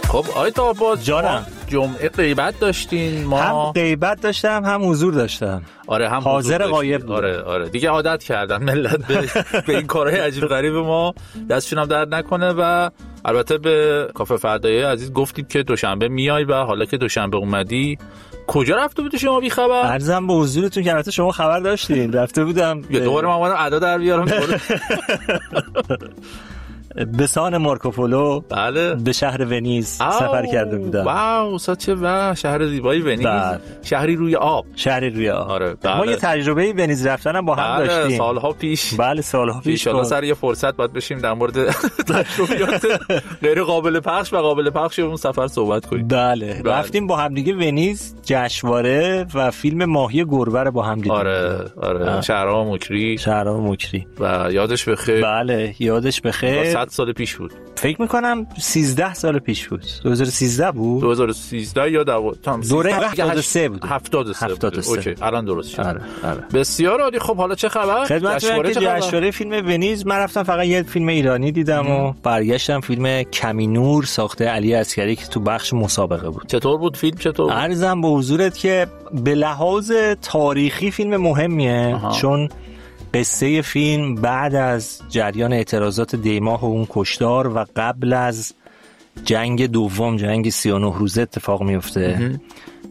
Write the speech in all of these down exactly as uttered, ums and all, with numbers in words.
خب آقای طاه‌آباد جانم، جمعه غیبت داشتین، ما هم غیبت داشتم هم حضور داشتم. آره هم حاضر غایب بود. آره آره دیگه عادت کردن ملت به, به این کارهای عجیب غریب ما، دستشون هم درد نکنه. و البته به کافه فردایی عزیز گفتیم که دوشنبه میای و حالا که دوشنبه اومدی کجا رفته بودی شما بی خبر؟ عرضم به حضورتون که البته شما خبر داشتین. رفته بودم یه دوباره من اومدم ادا در بیارم به سان مارکوپولو. بله. به شهر ونیز سفر کرده بودم. واو چه و شهر زیبای ونیز. بله. شهری روی آب. شهری روی آب. آره. بله. ما یه تجربه ونیز رفتنم با هم بله. داشتیم سالها پیش. بله سالها پیش. ان سر یه فرصت باید بشیم در مورد تجربیات غیر قابل پخش و قابل پخش اون سفر صحبت کنیم. بله. بله. رفتیم با هم دیگه ونیز، جشنواره و فیلم ماهی گربه رو با هم دیدیم. آره آره. شهرام مکری. شهرام مکری. و یادش بخیر. بله یادش بخیر. صد سال پیش بود. فکر میکنم سیزده سال پیش بود. دو هزار و سیزده بود. دو هزار و سیزده یا دوره هفتاد و سه بود. هفتاد و سه بود. اوکی الان درست شد. آره آره. بسیار عالی. خب حالا چه خبر؟ جشنواره که جشنواره فیلم ونیز من رفتم فقط یه فیلم ایرانی دیدم ام. و برگشتم فیلم کمینور ساخته علی عسگری که تو بخش مسابقه بود. چطور بود فیلم؟ چطور؟ عرضم به حضورت که به لحاظ تاریخی فیلم مهمیه. آها. چون قصه فیلم بعد از جریان اعتراضات دیماه و اون کشتار و قبل از جنگ دوم، جنگ سی و نه روزه اتفاق میفته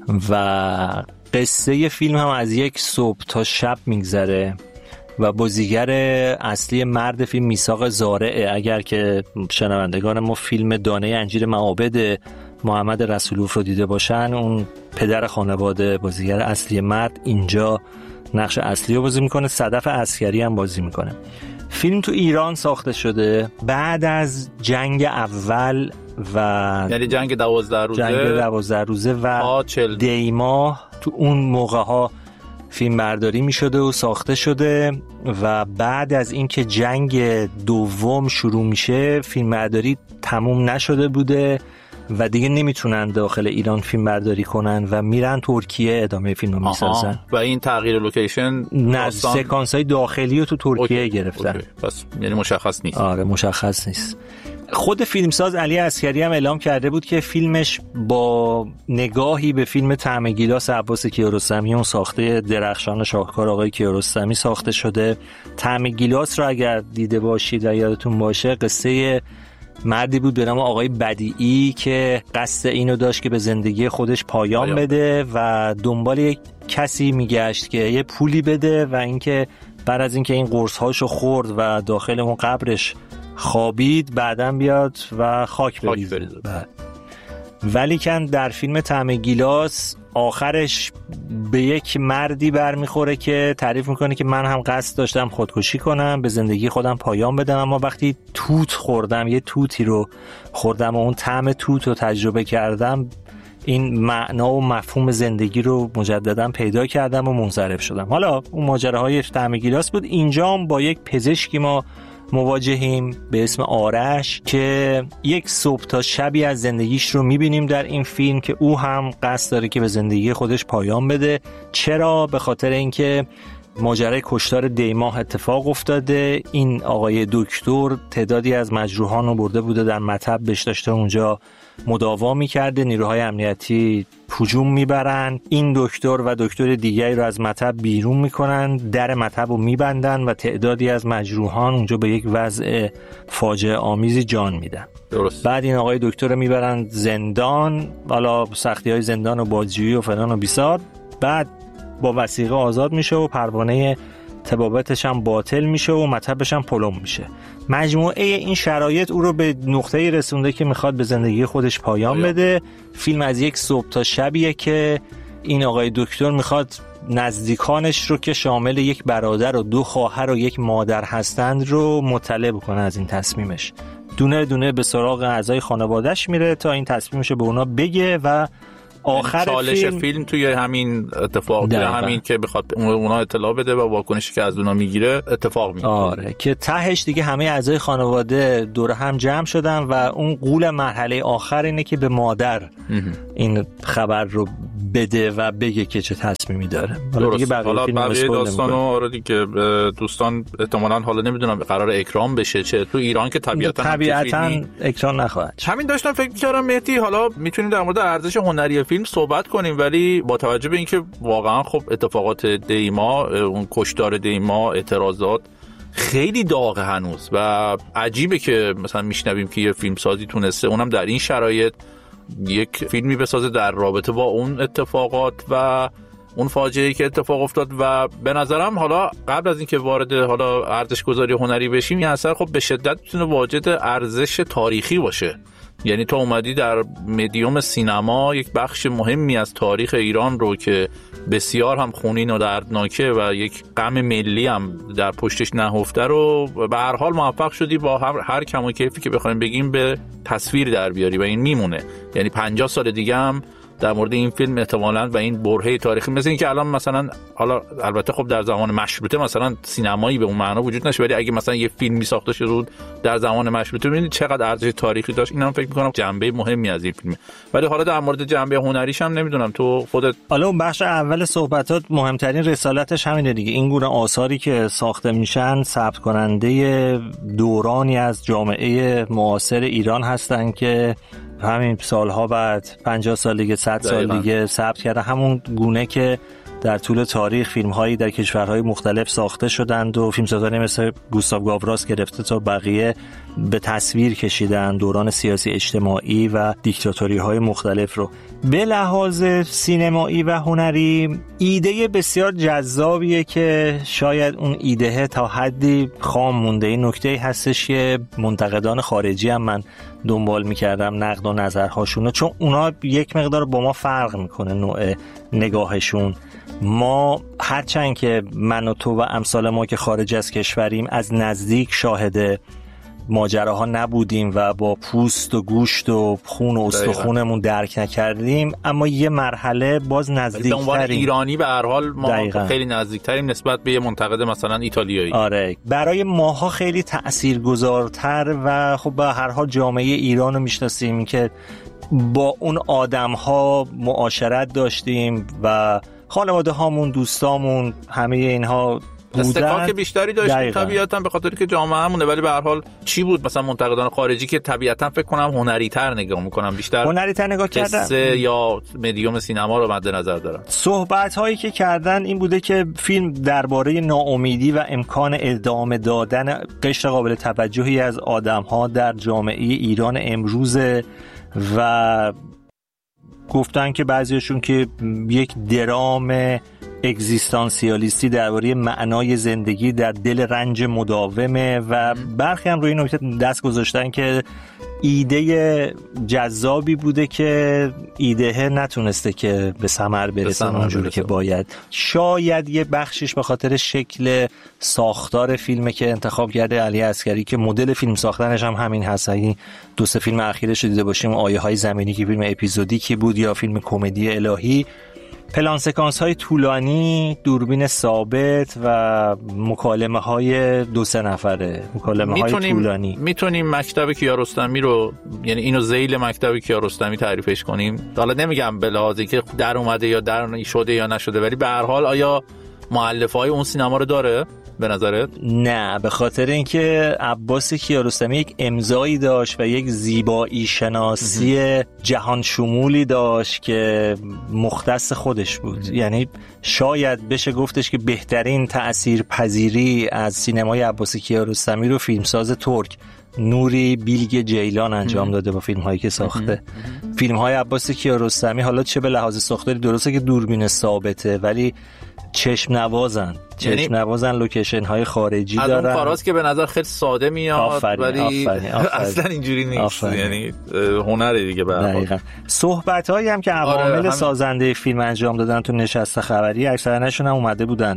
و قصه فیلم هم از یک صبح تا شب میگذره و بازیگر اصلی مرد فیلم میثاق زارعه. اگر که شنوندگان ما فیلم دانه انجیر معابد محمد رسولوف رو دیده باشن، اون پدر خانواده بازیگر اصلی مرد اینجا نقش اصلی رو بازی میکنه. صدف عسکری هم بازی میکنه. فیلم تو ایران ساخته شده بعد از جنگ اول و یعنی جنگ دوازده روزه جنگ دوازده روزه و دیماه. تو اون موقع ها فیلم برداری میشده و ساخته شده و بعد از اینکه جنگ دوم شروع میشه فیلم برداری تموم نشده بوده و دیگه نمیتونن داخل ایران فیلم برداری کنن و میرن ترکیه ادامه فیلم رو میسازن. و این تغییر لوکیشن نه سکانس های داخلی رو تو ترکیه اوکی. گرفتن اوکی. پس یعنی مشخص نیست. آره مشخص نیست. خود فیلمساز علی عسگری هم اعلام کرده بود که فیلمش با نگاهی به فیلم طعم گیلاس عباس کیارستمی، اون ساخته درخشان شاهکار آقای کیارستمی ساخته شده. طعم گیلاس رو اگر دیده باشید و یادتون باشه قصه مردی بود به نام آقای بدیعی که قصد اینو داشت که به زندگی خودش پایان آیا. بده و دنبال یک کسی میگشت که یه پولی بده و اینکه بعد از اینکه این قرص‌هاشو خورد و داخل اون قبرش خوابید بعداً بیاد و خاک بریزه. ولی کن در فیلم طعم گیلاس آخرش به یک مردی برمیخوره که تعریف میکنه که من هم قصد داشتم خودکشی کنم، به زندگی خودم پایان بدم، اما وقتی توت خوردم، یه توتی رو خوردم و اون طعم توت رو تجربه کردم، این معنا و مفهوم زندگی رو مجددا پیدا کردم و منصرف شدم. حالا اون ماجراهای طعم گیلاس بود. اینجا هم با یک پزشکی ما مواجهیم به اسم آرش که یک صبح تا شبی از زندگیش رو میبینیم در این فیلم که او هم قصد داره که به زندگی خودش پایان بده. چرا؟ به خاطر اینکه ماجرای کشتار دیماه اتفاق افتاده. این آقای دکتر تعدادی از مجروحان رو برده بوده در مطب، بهش داشته اونجا مداوا میکرده. نیروهای امنیتی هجوم میبرن، این دکتر و دکتر دیگری رو از مطب بیرون میکنن، در مطب رو میبندن و تعدادی از مجروحان اونجا به یک وضع فاجعه آمیزی جان میدن. درست. بعد این آقای دکتر رو میبرن زندان، حالا سختی های زندان و بازجویی و فلان و بیسار. بعد با وثیقه آزاد میشه و پروانه طبابتش هم باطل میشه و مطبش هم پلم میشه. مجموعه این شرایط او رو به نقطه‌ای رسونده که میخواد به زندگی خودش پایان آیا. بده. فیلم از یک صبح تا شبیه که این آقای دکتر میخواد نزدیکانش رو که شامل یک برادر و دو خواهر و یک مادر هستند رو مطلع بکنه از این تصمیمش. دونه دونه به سراغ اعضای خانواده‌اش میره تا این تصمیمش رو به اونا بگه و آخر چالش فیلم, فیلم توی همین اتفاق، توی همین که بخواد اونا اطلاع بده و واکنشی که از اونا میگیره اتفاق میفته. آره که تهش دیگه همه اعضای خانواده دور هم جمع شدن و اون غول مرحله آخر اینه که به مادر این خبر رو بده و بگه که چه تصمیمی داره. حالا دیگه بقیه حالا فیلم بقیه داستانو آره دیگه دوستان احتمالاً حالا نمیدونم قرار اکرام بشه چه تو ایران که طبیعتاً طبیعتاً اکرام نخواهد. همین داشتم فکر می‌کردم مهدی حالا میتونیم در مورد ارزش هنری فیلم صحبت کنیم، ولی با توجه به اینکه واقعاً خب اتفاقات دیما، اون کشتار دیما، اعتراضات خیلی داغه هنوز و عجیبه که مثلا میشنویم که یه فیلمسازی تونسته اونم در این شرایط یک فیلمی بسازه در رابطه با اون اتفاقات و اون فاجعه‌ای که اتفاق افتاد. و به نظرم حالا قبل از اینکه وارد حالا ارزش گذاری هنری بشیم، این اثر خب به شدت میتونه واجد ارزش تاریخی باشه. یعنی تو اومدی در مدیوم سینما یک بخش مهمی از تاریخ ایران رو که بسیار هم خونین و دردناکه و یک غم ملی هم در پشتش نهفته رو به هر حال موفق شدی با هر, هر کم و کیفی که بخوایم بگیم به تصویر در بیاری و این میمونه. یعنی پنجاه سال دیگه هم در مورد این فیلم احتمالاً و این برهه تاریخی مثل این که الان مثلا حالا البته خب در زمان مشروطه مثلا سینمایی به اون معنا وجود نشه، ولی اگه مثلا یه فیلمی ساخته شده بود در زمان مشروطه ببینید چقدر ارزش تاریخی داشت. اینم فکر می‌کنم جنبه مهمی از این فیلمه. ولی حالا در مورد جنبه هنریش هم نمیدونم تو خودت. حالا اون بخش اول صحبتات مهمترین رسالتش همینه دیگه، این گونه آثاری که ساخته میشن ثبت کننده دورانی از جامعه معاصر ایران هستن که همین سالها بعد پنجاه سال دیگه صد سال دیگه ثبت کرده، همون گونه که در طول تاریخ فیلم‌هایی در کشورهای مختلف ساخته شدند و فیلمسازانی مثل گوستاو گاوراس گرفته تا بقیه به تصویر کشیدن دوران سیاسی اجتماعی و دیکتاتوری‌های مختلف رو. به لحاظ سینمایی و هنری ایده بسیار جذابیه که شاید اون ایده تا حدی خام مونده. این نکته هستش که منتقدان خارجی هم من دنبال می‌کردم نقد و نظرهاشونو، چون اونا یک مقدار با ما فرق می‌کنه نوع نگاهشون. ما هرچند که من و تو و امثال ما که خارج از کشوریم از نزدیک شاهد ماجراها نبودیم و با پوست و گوشت و خون و استخونمون درک نکردیم، اما یه مرحله باز نزدیکتریم. به عنوان ایرانی به هر حال ما دقیقا خیلی نزدیکتریم نسبت به یه منتقد مثلا ایتالیایی. آره برای ماها خیلی تأثیرگذارتر و خب به هر حال جامعه ایران رو میشناسیم که با اون آدم‌ها معاشرت داشتیم و خانواده هامون، دوستامون، همه اینها استقاق بیشتری داشتیم طبیعتاً به خاطر که جامعه همونه. ولی به هر حال چی بود مثلا منتقدان خارجی که طبیعتاً فکر کنم هنری‌تر نگاه می‌کنن، بیشتر هنری‌تر نگاه کردن، قصه یا مدیوم سینما رو مد نظر دارن. صحبت‌هایی که کردن این بوده که فیلم درباره ناامیدی و امکان ادامه دادن قشر قابل توجهی از آدم‌ها در جامعه ایران امروزه و گفتن که بعضیشون که یک درام اگزیستانسیالیستی درباره معنای زندگی در دل رنج مداومه و برخی هم روی این نکته دست گذاشتن که ایده جذابی بوده که ایده نتونسته که به ثمر برسه اونجوری که باید. شاید یه بخشش به خاطر شکل ساختار فیلمه که انتخاب کرده علی عسگری که مدل فیلم ساختنش هم همین هست. این دو سه فیلم اخیرش دیده باشیم، آیه های زمینی که فیلم اپیزودیکی بود یا فیلم کمدی الهی، پلان سکانس های طولانی، دوربین ثابت و مکالمه های دو سه نفره، مکالمه های طولانی. میتونیم مکتب کیارستمی رو، یعنی اینو ذیل مکتب کیارستمی تعریفش کنیم. حالا نمیگم به لحاظی که در اومده یا در شده یا نشده، ولی به هر حال آیا مؤلفه‌های اون سینما رو داره به نظرت؟ نه، به خاطر اینکه عباس کیارستمی یک امضایی داشت و یک زیبایی شناسی جهان شمولی داشت که مختص خودش بود. یعنی شاید بشه گفتش که بهترین تأثیر پذیری از سینمای عباس کیارستمی رو فیلمساز ترک نوری بیلگ جیلان انجام داده با فیلم هایی که ساخته. فیلم های عباس کیارستمی حالا چه به لحاظ ساختاری درسته که دوربین ثابته ولی چشم نوازن چشم یعنی نوازن لوکیشن های خارجی دارن. از اون کاراست که به نظر خیلی ساده میاد آفرین، ولی آفرین، آفرین. اصلا اینجوری نیست. آفرین. یعنی هنره دیگه به هر حال. صحبت هایی هم که عوامل آره، هم... سازنده فیلم انجام دادن تو نشست خبری اکثرا نشون هم اومده بودن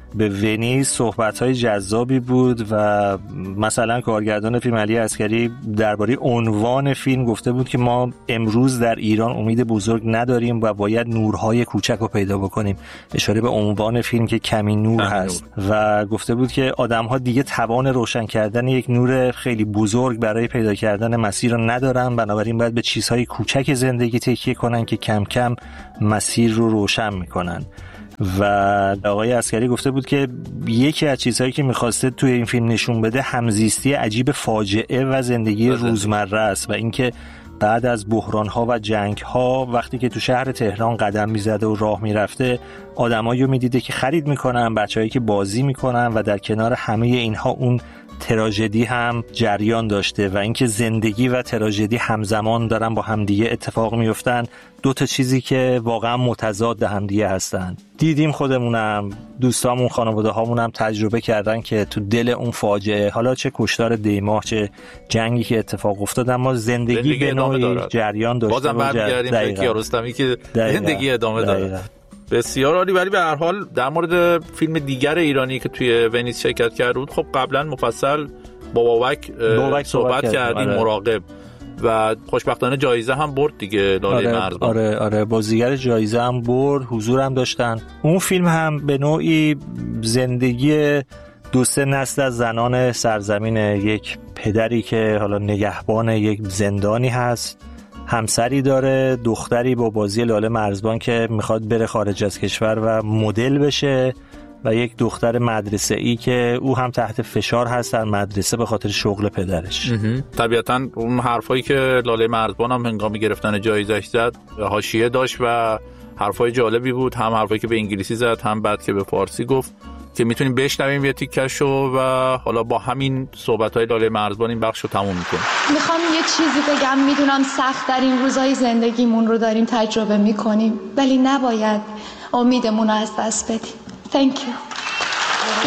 به ونیز صحبت‌های جذابی بود و مثلا کارگردان فیلم علی عسگری درباره عنوان فیلم گفته بود که ما امروز در ایران امید بزرگ نداریم و باید نورهای کوچک رو پیدا بکنیم، اشاره به عنوان فیلم که کمی نور هست نور. و گفته بود که آدم‌ها دیگه توان روشن کردن یک نور خیلی بزرگ برای پیدا کردن مسیر رو ندارن، بنابراین باید به چیزهای کوچک زندگی تکیه کنن که کم کم مسیر رو روشن میکنن. و آقای عسگری گفته بود که یکی از چیزهایی که میخواسته توی این فیلم نشون بده همزیستی عجیب فاجعه و زندگی روزمره است و اینکه بعد از بحران‌ها و جنگ‌ها وقتی که تو شهر تهران قدم می‌زده و راه می‌رفته آدمایی رو می‌دیده که خرید می‌کنن، بچه‌هایی که بازی می‌کنن و در کنار همه اینها اون تراژدی هم جریان داشته و اینکه زندگی و تراژدی همزمان دارن با همدیگه اتفاق میفتن، دو تا چیزی که واقعا متضاد همدیگه هستن. دیدیم خودمونم، دوستامون، خانواده هامون هم تجربه کردن که تو دل اون فاجعه، حالا چه کشتار دیماه چه جنگی که اتفاق افتاد، اما زندگی, زندگی به نوعی جریان داشته. بازم برمیگردیم به کیارستمی که زندگی ادامه داره. بسیار عالی. ولی به هر حال در مورد فیلم دیگر ایرانی که توی ونیز شرکت کرده بود، خب قبلا مفصل با بابک, بابک صحبت کردیم، آره. مراقب و خوشبختانه جایزه هم برد دیگه، لاله آره، مرزبان. آره آره بازیگر جایزه هم برد، حضور هم داشتن. اون فیلم هم به نوعی زندگی دو سه نسل از زنان سرزمین یک پدری که حالا نگهبان یک زندانی هست، همسری داره، دختری با بازی لاله مرزبان که میخواد بره خارج از کشور و مدل بشه و یک دختر مدرسه‌ای که او هم تحت فشار هست در مدرسه به خاطر شغل پدرش. طبیعتاً اون حرفایی که لاله مرزبان هم هنگام گرفتن جایزش زد حاشیه داشت و حرفای جالبی بود، هم حرفایی که به انگلیسی زد هم بعد که به فارسی گفت که میتونیم بشنویم یه تیکشو و حالا با همین صحبت‌های لاله مرزبان این بخشو تموم می‌کنیم. میخوام یه چیزی بگم، میدونم سخت در این روزهای زندگیمون رو داریم تجربه می‌کنیم، ولی نباید امیدمون رو از دست بدیم. Thank you.